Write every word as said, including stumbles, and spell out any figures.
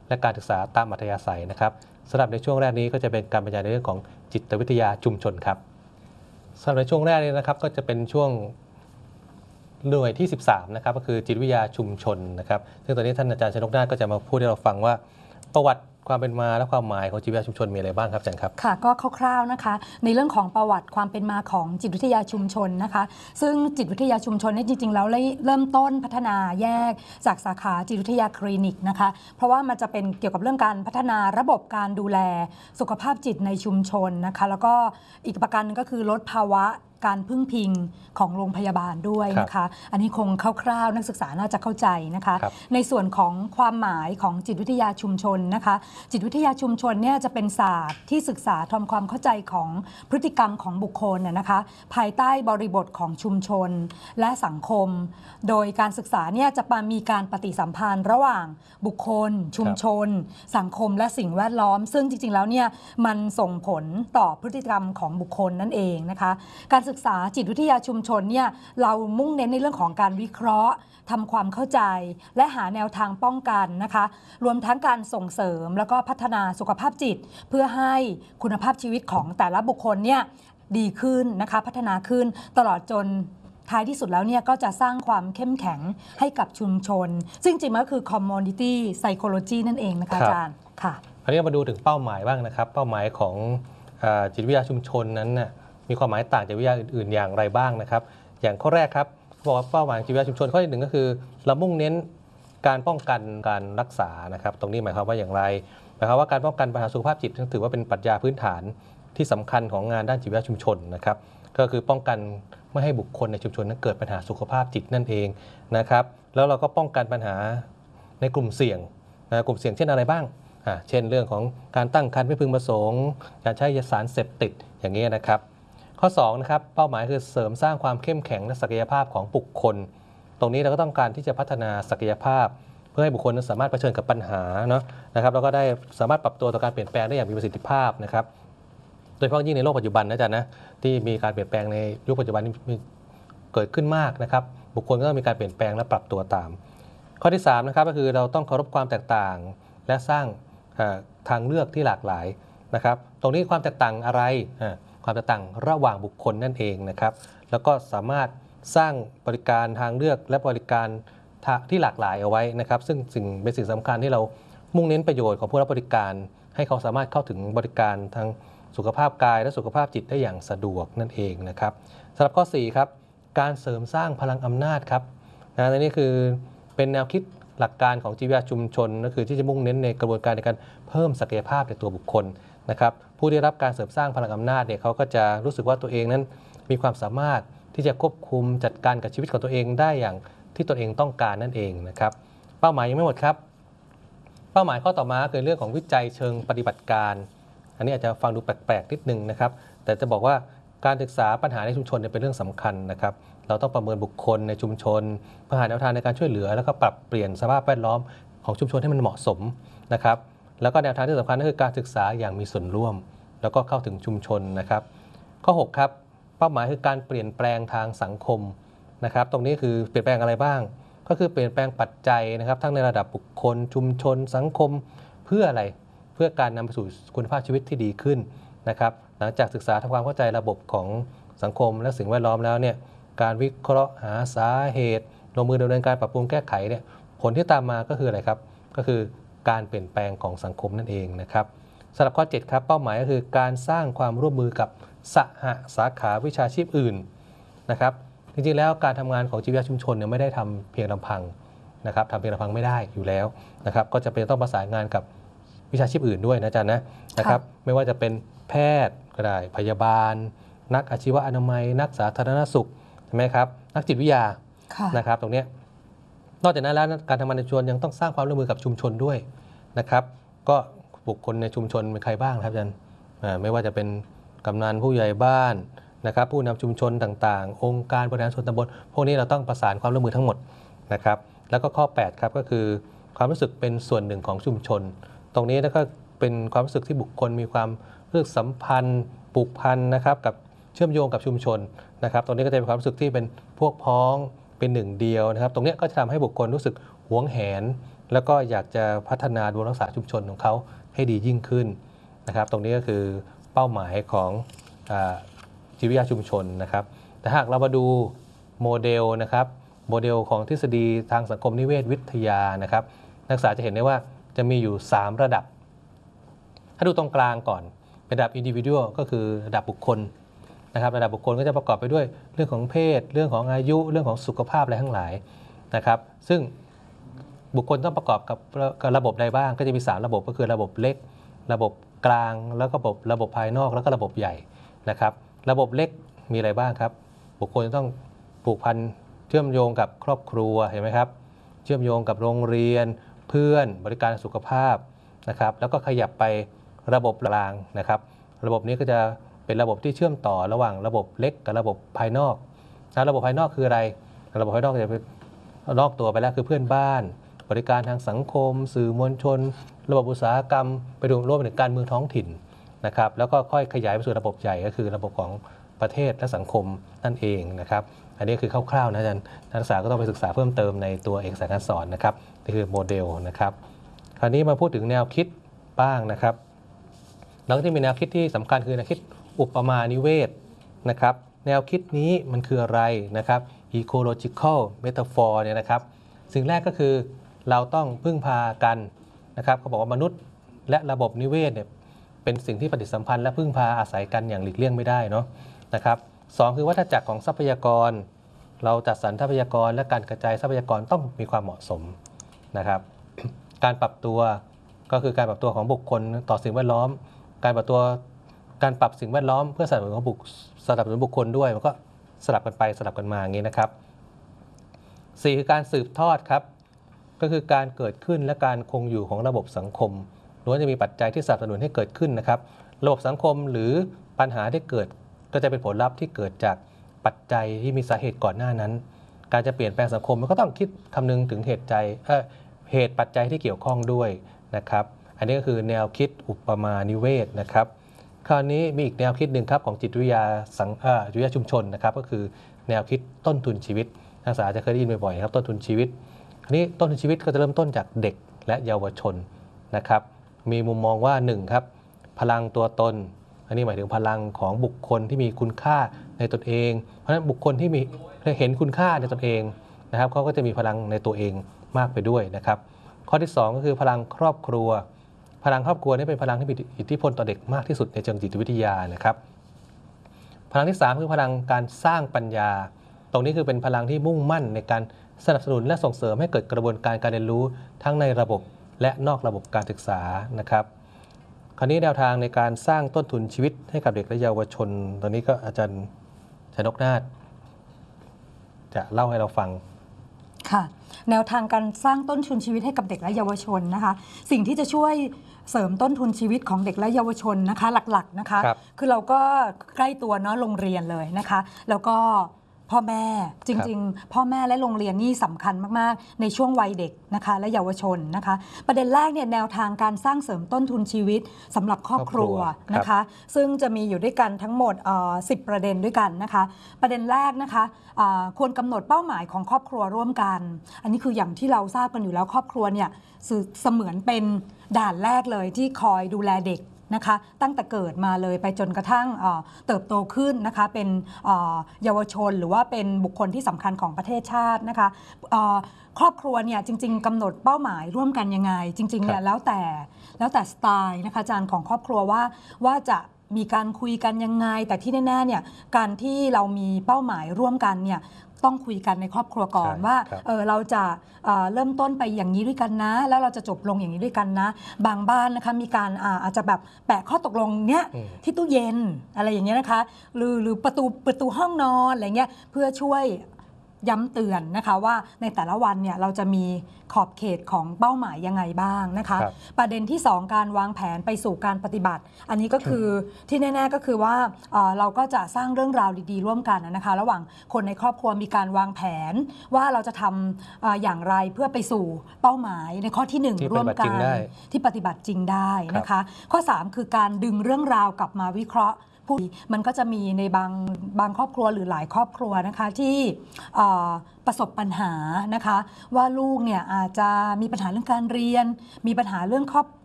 และการศึกษาตามอัธยาศัยนะครับสำหรับในช่วงแรกนี้ก็จะเป็นการบรรยายในเรื่องของจิตวิทยาชุมชนครับสำหรับในช่วงแรกนี้นะครับก็จะเป็นช่วงหน่วยที่สิบสามนะครับก็คือจิตวิทยาชุมชนนะครับซึ่งตอนนี้ท่านอาจารย์ชนกนาถก็จะมาพูดให้เราฟังว่าประวัติความเป็นมาและความหมายของจิตวิทยาชุมชนมีอะไรบ้างครับอาจารย์ครับค่ะก็คร่าวๆนะคะในเรื่องของประวัติความเป็นมาของจิตวิทยาชุมชนนะคะซึ่งจิตวิทยาชุมชนนี่จริงๆแล้วเริ่มต้นพัฒนาแยกจากสาขาจิตวิทยาคลินิกนะคะเพราะว่ามันจะเป็นเกี่ยวกับเรื่องการพัฒนาระบบการดูแลสุขภาพจิตในชุมชนนะคะแล้วก็อีกประการนึงก็คือลดภาวะการพึ่งพิงของโรงพยาบาลด้วยนะคะอันนี้คงคร่าวๆนักศึกษาน่าจะเข้าใจนะคะในส่วนของความหมายของจิตวิทยาชุมชนนะคะจิตวิทยาชุมชนเนี่ยจะเป็นศาสตร์ที่ศึกษาทำความเข้าใจของพฤติกรรมของบุคคลนะคะภายใต้บริบทของชุมชนและสังคมโดยการศึกษาเนี่ยจะมีการปฏิสัมพันธ์ระหว่างบุคคลชุมชนสังคมและสิ่งแวดล้อมซึ่งจริงๆแล้วเนี่ยมันส่งผลต่อพฤติกรรมของบุคคลนั่นเองนะคะการศึกษาจิตวิทยาชุมชนเนี่ยเรามุ่งเน้นในเรื่องของการวิเคราะห์ทำความเข้าใจและหาแนวทางป้องกันนะคะรวมทั้งการส่งเสริมแล้วก็พัฒนาสุขภาพจิตเพื่อให้คุณภาพชีวิตของแต่ละบุคคลเนี่ยดีขึ้นนะคะพัฒนาขึ้นตลอดจนท้ายที่สุดแล้วเนี่ยก็จะสร้างความเข้มแข็งให้กับชุมชนซึ่งจริงๆก็คือ community psychology นั่นเองนะคะอาจารย์ค่ะคราวนี้มาดูถึงเป้าหมายบ้างนะครับเป้าหมายของจิตวิทยาชุมชนนั้นน่ะมีความหมายต่างจากวิทยาอื่นๆอย่างไรบ้างนะครับอย่างข้อแรกครับบอกว่าเป้าหมายจิตวิทยาชุมชนข้อที่หนึ่งก็คือเรามุ่งเน้นการป้องกันการรักษานะครับตรงนี้หมายความว่าอย่างไรหมายความว่าการป้องกันปัญหาสุขภาพจิตถือว่าเป็นปรัชญาพื้นฐานที่สำคัญของงานด้านจิตวิทยาชุมชนนะครับก็คือป้องกันไม่ให้บุคคลในชุมชนนั้นเกิดปัญหาสุขภาพจิตนั่นเองนะครับแล้วเราก็ป้องกันปัญหาในกลุ่มเสี่ยงนะกลุ่มเสี่ยงเช่นอะไรบ้างอ่าเช่นเรื่องของการตั้งครรภ์ไม่พึงประสงค์การใช้ยาสารเสพติดอย่างนี้นะครับข้อสองนะครับเป้าหมายคือเสริมสร้างความเข้มแข็งและศักยภาพของบุคคลตรงนี้เราก็ต้องการที่จะพัฒนาศักยภาพเพื่อให้บุคคลนั้นสามารถเผชิญกับปัญหาเนาะนะครับแล้วก็ได้สามารถปรับตัวต่อการเปลี่ยนแปลงได้อย่างมีประสิทธิภาพนะครับโดยเฉพาะยิ่งในโลกปัจจุบันนะจ๊ะนะที่มีการเปลี่ยนแปลงในยุคปัจจุบันนี้เกิดขึ้นมากนะครับบุคคลก็ต้องมีการเปลี่ยนแปลงและปรับตัวตามข้อที่สามนะครับก็คือเราต้องเคารพความแตกต่างและสร้างทางเลือกที่หลากหลายนะครับตรงนี้ความแตกต่างอะไรความแตกต่างระหว่างบุคคลนั่นเองนะครับแล้วก็สามารถสร้างบริการทางเลือกและบริการที่หลากหลายเอาไว้นะครับซึ่งสิ่งเป็นสิ่งสำคัญที่เรามุ่งเน้นประโยชน์ของผู้รับบริการให้เขาสามารถเข้าถึงบริการทางสุขภาพกายและสุขภาพจิตได้อย่างสะดวกนั่นเองนะครับสำหรับข้อสี่ครับการเสริมสร้างพลังอำนาจครับนะนี่คือเป็นแนวคิดหลักการของจิตวิทยาชุมชนก็คือที่จะมุ่งเน้นในกระบวนการในการเพิ่มศักยภาพในตัวบุคคลนะครับผู้ได้รับการเสริมสร้างพลังอำนาจเนี่ยเขาก็จะรู้สึกว่าตัวเองนั้นมีความสามารถที่จะควบคุมจัดการกับชีวิตของตัวเองได้อย่างที่ตัวเองต้องการนั่นเองนะครับเป้าหมายยังไม่หมดครับเป้าหมายข้อต่อมาคือเรื่องของวิจัยเชิงปฏิบัติการอันนี้อาจจะฟังดูแปลกๆนิดนึงนะครับแต่จะบอกว่าการศึกษาปัญหาในชุมชนเป็นเรื่องสำคัญนะครับเราต้องประเมินบุคคลในชุมชนเพื่อหาแนวทางในการช่วยเหลือแล้วก็ปรับเปลี่ยนสภาพแวดล้อมของชุมชนให้มันเหมาะสมนะครับแล้วก็แนวทางที่สำคัญก็คือการศึกษาอย่างมีส่วนร่วมแล้วก็เข้าถึงชุมชนนะครับข้อหกครับเป้าหมายคือการเปลี่ยนแปลงทางสังคมนะครับตรงนี้คือเปลี่ยนแปลงอะไรบ้างก็คือเปลี่ยนแปลงปัจจัยนะครับทั้งในระดับบุคคลชุมชนสังคมเพื่ออะไรเพื่อการนำไปสู่คุณภาพชีวิตที่ดีขึ้นนะครับหลังจากศึกษาทำความเข้าใจระบบของสังคมและสิ่งแวดล้อมแล้วเนี่ยการวิเคราะห์หาสาเหตุลงมือดำเนินการปรับปรุงแก้ไขเนี่ยผลที่ตามมาก็คืออะไรครับก็คือการเปลี่ยนแปลงของสังคมนั่นเองนะครับสำหรับข้อเจ็ดครับเป้าหมายก็คือการสร้างความร่วมมือกับสหสาขาวิชาชีพอื่นนะครับจริงๆแล้วการทำงานของจิตวิทยาชุมชนเนี่ยไม่ได้ทำเพียงลำพังนะครับทำเพียงลำพังไม่ได้อยู่แล้วนะครับก็จะเป็นต้องประสานงานกับวิชาชีพอื่นด้วยนะจ๊ะนะนะครับไม่ว่าจะเป็นแพทย์ก็ได้พยาบาลนักอาชีวะอนามัยนักสาธารณสุขใช่ไหมครับนักจิตวิทยานะครับตรงนี้นอกจากนั้นแล้วการทำงานในชุมชนยังต้องสร้างความร่วมมือกับชุมชนด้วยนะครับก็บุคคลในชุมชนเป็นใครบ้างครับอาจารย์ไม่ว่าจะเป็นกำนันผู้ใหญ่บ้านนะครับผู้นำชุมชนต่างๆองค์การบริหารส่วนตำบลพวกนี้เราต้องประสานความร่วมมือทั้งหมดนะครับแล้วก็ข้อแปดครับก็คือความรู้สึกเป็นส่วนหนึ่งของชุมชนตรงนี้แล้วก็เป็นความรู้สึกที่บุคคลมีความรู้สึกสัมพันธ์ผูกพันนะครับกับเชื่อมโยงกับชุมชนนะครับตรงนี้ก็จะเป็นความรู้สึกที่เป็นพวกพ้องเป็นหนึ่งเดียวนะครับตรงนี้ก็จะทำให้บุคคลรู้สึกหวงแหนแล้วก็อยากจะพัฒนาดูแลรักษาชุมชนของเขาให้ดียิ่งขึ้นนะครับตรงนี้ก็คือเป้าหมายของจิตวิทยาชุมชนนะครับแต่หากเรามาดูโมเดลนะครับโมเดลของทฤษฎีทางสังคมนิเวศวิทยานะครับนักศึกษาจะเห็นได้ว่าจะมีอยู่สามระดับถ้าดูตรงกลางก่อนเป็นระดับ individual ก็คือระดับบุคคลนะครับระดับบุคคลก็จะประกอบไปด้วยเรื่องของเพศเรื่องของอายุเรื่องของสุขภาพอะไรทั้งหลายนะครับซึ่งบุคคลต้องประกอบกับระบบใดบ้างก็จะมีสามระบบก็คือระบบเล็กระบบกลางแล้วก็ระบบระบบภายนอกแล้วก็ระบบใหญ่นะครับระบบเล็กมีอะไรบ้างครับบุคคลต้องผูกพันเชื่อมโยงกับครอบครัวเห็นไหมครับเชื่อมโยงกับโรงเรียนเพื่อนบริการสุขภาพนะครับแล้วก็ขยับไประบบกลางนะครับระบบนี้ก็จะเป็นระบบที่เชื่อมต่อระหว่างระบบเล็กกับระบบภายนอกนะระบบภายนอกคืออะไรระบบภายนอกจะเป็นนอกตัวไปแล้วคือเพื่อนบ้านบริการทางสังคมสื่อมวลชนระบบอุตสาหกรรมไปดูรวมถึงการเมืองท้องถิ่นนะครับแล้วก็ค่อยขยายไปสู่ระบบใหญ่ก็คือระบบของประเทศและสังคมนั่นเองนะครับอันนี้คือคร่าวๆนะอาจารย์นักศึกษาก็ต้องไปศึกษาเพิ่มเติมในตัวเอกสารการสอนนะครับนี่คือโมเดลนะครับคราวนี้มาพูดถึงแนวคิดบ้างนะครับแล้วก็ที่มีแนวคิดที่สำคัญคือแนวคิดอุปมานิเวศนะครับแนวคิดนี้มันคืออะไรนะครับ ecological metaphor เนี่ยนะครับสิ่งแรกก็คือเราต้องพึ่งพากันนะครับเขาบอกว่ามนุษย์และระบบนิเวศเนี่ยเป็นสิ่งที่ปฏิสัมพันธ์และพึ่งพาอาศัยกันอย่างหลีกเลี่ยงไม่ได้เนาะนะครับสองคือวัฏจักรของทรัพยากรเราจัดสรรทรัพยากรและการกระจายทรัพยากรต้องมีความเหมาะสมนะครับการปรับตัวก็คือการปรับตัวของบุคคลต่อสิ่งแวดล้อมการปรับตัวการปรับสิ่งแวดล้อมเพื่อสนับสนุนของบุคสนับสนุนบุคคลด้วยมันก็สลับกันไปสลับกันมาอย่างนี้นะครับสี่คือการสืบทอดครับก็คือการเกิดขึ้นและการคงอยู่ของระบบสังคมล้วนจะมีปัจจัยที่สนับสนุนให้เกิดขึ้นนะครับระบบสังคมหรือปัญหาที่เกิดก็จะเป็นผลลัพธ์ที่เกิดจากปัจจัยที่มีสาเหตุก่อนหน้านั้นการจะเปลี่ยนแปลงสังคมมันก็ต้องคิดคำนึงถึงเหตุใจเอ่อเหตุปัจจัยที่เกี่ยวข้องด้วยนะครับอันนี้ก็คือแนวคิดอุปมานิเวศนะครับคราวนี้มีอีกแนวคิดหนึ่งครับของจิตวิทยาสังจิตวิทยาชุมชนนะครับก็คือแนวคิดต้นทุนชีวิตนักศึกษาจะเคยได้ยินบ่อยๆครับต้นทุนชีวิตอันนี้ต้นทุนชีวิตก็จะเริ่มต้นจากเด็กและเยาวชนนะครับมีมุมมองว่าหนึ่งครับพลังตัวตนอันนี้หมายถึงพลังของบุคคลที่มีคุณค่าในตนเองเพราะฉะนั้นบุคคลที่มีเห็นคุณค่าในตนเองนะครับเขาก็จะมีพลังในตัวเองมากไปด้วยนะครับข้อที่สองก็คือพลังครอบครัวพลังครอบครัวนี่เป็นพลังที่มีอิทธิพลต่อเด็กมากที่สุดในเชิงจิตวิทยานะครับพลังที่สามคือพลังการสร้างปัญญาตรงนี้คือเป็นพลังที่มุ่งมั่นในการสนับสนุนและส่งเสริมให้เกิดกระบวนการการเรียนรู้ทั้งในระบบและนอกระบบการศึกษานะครับคราวนี้แนวทางในการสร้างต้นทุนชีวิตให้กับเด็กและเยาวชนตอนนี้ก็อาจารย์ชนกนาถจะเล่าให้เราฟังค่ะแนวทางการสร้างต้นทุนชีวิตให้กับเด็กและเยาวชนนะคะสิ่งที่จะช่วยเสริมต้นทุนชีวิตของเด็กและเยาวชนนะคะหลักๆนะคะคคือเราก็ใกล้ตัวเนาะโรงเรียนเลยนะคะแล้วก็พ่อแม่จริงๆพ่อแม่และโรงเรียนนี่สำคัญมากๆในช่วงวัยเด็กนะคะและเยาวชนนะคะประเด็นแรกเนี่ยแนวทางการสร้างเสริมต้นทุนชีวิตสำหรับครอบครัวนะคะซึ่งจะมีอยู่ด้วยกันทั้งหมดสิบประเด็นด้วยกันนะคะประเด็นแรกนะคะควรกำหนดเป้าหมายของครอบครัวร่วมกันอันนี้คืออย่างที่เราทราบกันอยู่แล้วครอบครัวเนี่ยเสมือนเป็นด่านแรกเลยที่คอยดูแลเด็กนะคะตั้งแต่เกิดมาเลยไปจนกระทั่งเติบโตขึ้นนะคะเป็นเยาวชนหรือว่าเป็นบุคคลที่สำคัญของประเทศชาตินะคะครอบครัวเนี่ยจริงๆกำหนดเป้าหมายร่วมกันยังไงจริงๆเนี่ยแล้วแต่แล้วแต่สไตล์นะคะอาจารย์ของครอบครัวว่าว่าจะมีการคุยกันยังไงแต่ที่แน่ๆเนี่ยการที่เรามีเป้าหมายร่วมกันเนี่ยต้องคุยกันในครอบครัวก่อนว่าเออเราจะเอ่อเริ่มต้นไปอย่างนี้ด้วยกันนะแล้วเราจะจบลงอย่างนี้ด้วยกันนะบางบ้านนะคะมีการอาอาจจะแบบแปะข้อตกลงเนี้ยที่ตู้เย็นอะไรอย่างเงี้ยนะคะหรือหรือประตูประตูห้องนอนอะไรเงี้ยเพื่อช่วยย้ำเตือนนะคะว่าในแต่ละวันเนี่ยเราจะมีขอบเขตของเป้าหมายยังไงบ้างนะคะประเด็นที่สองการวางแผนไปสู่การปฏิบัติอันนี้ก็คือที่แน่ๆก็คือว่าเอ่อเราก็จะสร้างเรื่องราวดีๆร่วมกันนะคะระหว่างคนในครอบครัวมีการวางแผนว่าเราจะทำเอ่ออย่างไรเพื่อไปสู่เป้าหมายในข้อที่หนึ่งร่วมกันที่ปฏิบัติจริงได้นะคะข้อสามคือการดึงเรื่องราวกลับมาวิเคราะห์ผู้มันก็จะมีในบางบางครอบครัวหรือหลายครอบครัวนะคะที่เอ่อประสบปัญหานะคะว่าลูกเนี่ยอาจจะมีปัญหาเรื่องการเรียนมีปัญหาเรื่องครอบ